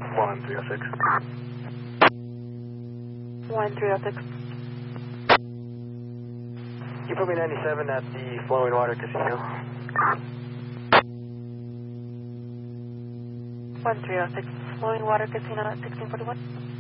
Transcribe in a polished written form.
1306. 1306. You put me 97 at the Flowing Water Casino. 1306. Flowing Water Casino at 1641.